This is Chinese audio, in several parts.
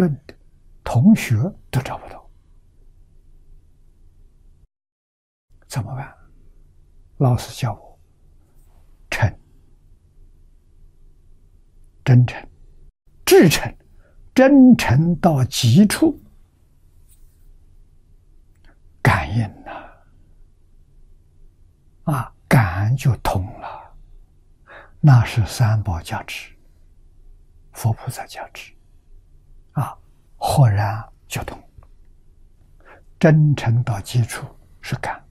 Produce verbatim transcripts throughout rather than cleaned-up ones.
论的同学都找不到，怎么办？老师教我诚、真诚、至诚，真诚到极处，感应呐、啊，啊，感恩就通了，那是三宝加持，佛菩萨加持，啊，豁然就通，真诚到极处是感。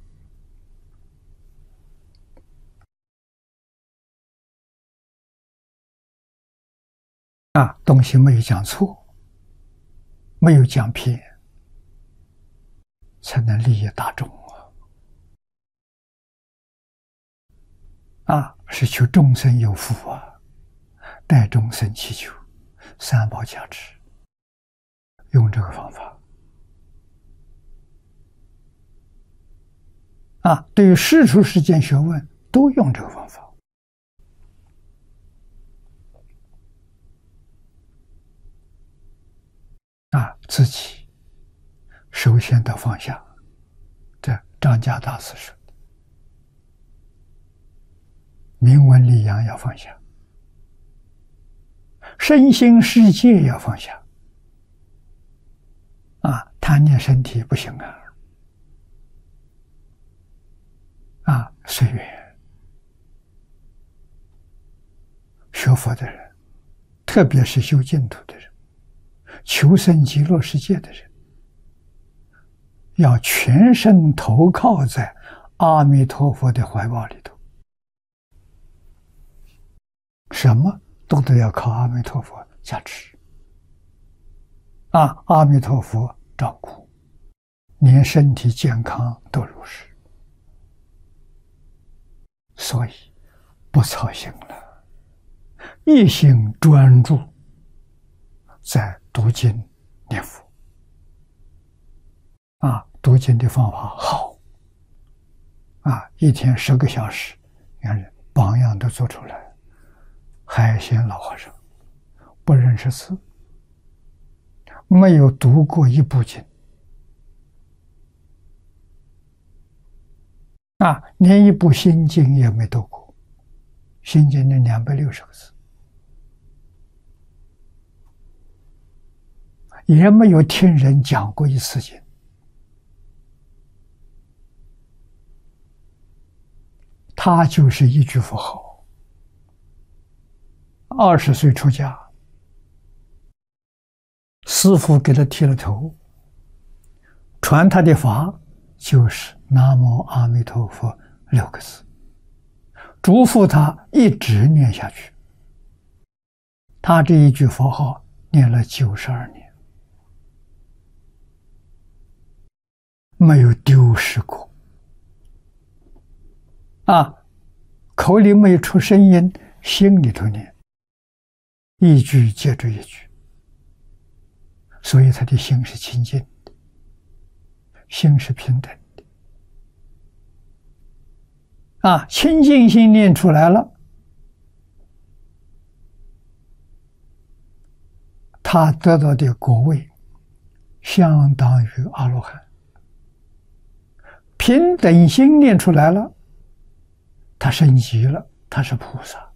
啊，东西没有讲错，没有讲偏，才能利益大众啊！啊，是求众生有福啊，代众生祈求，三宝加持，用这个方法啊。对于世出世间学问，都用这个方法。啊，自己首先得放下，这张家大师说的。名闻利养要放下，身心世界要放下。啊，贪念身体不行啊！啊，随缘。学佛的人，特别是修净土的人，求生极乐世界的人，要全身投靠在阿弥陀佛的怀抱里头，什么都得要靠阿弥陀佛加持啊！阿弥陀佛照顾，连身体健康都如是，所以不操心了，一心专注在读经念佛啊，读经的方法好啊，一天十个小时，你看榜样都做出来。海鲜老和尚不认识字，没有读过一部经啊，连一部心经也没读过，心经的两百六十个字。也没有听人讲过一次经，他就是一句佛号。二十岁出家，师父给他剃了头，传他的法就是南无阿弥陀佛六个字，嘱咐他一直念下去。他这一句佛号念了九十二年。没有丢失过啊，口里没有出声音，心里头念，一句接着一句，所以他的心是清净的，心是平等的啊，清净心念出来了，他得到的果位相当于阿罗汉。平等心念出来了，他升级了，他是菩萨。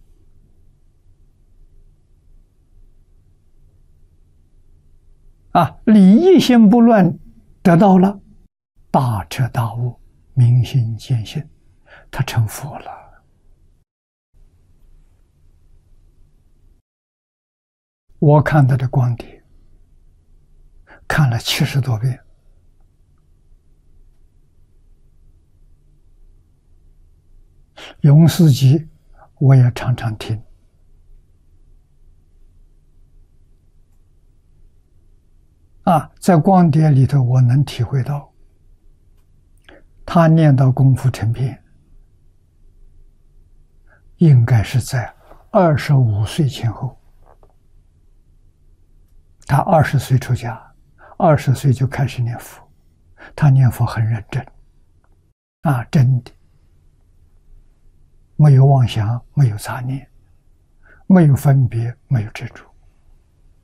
啊，理义心不乱得到了，大彻大悟，明心见性，他成佛了。我看他的光碟，看了七十多遍。永世集我也常常听啊，在光碟里头我能体会到他念到功夫成片应该是在二十五岁前后。他二十岁出家，二十岁就开始念佛，他念佛很认真啊，真的没有妄想，没有杂念，没有分别，没有执着。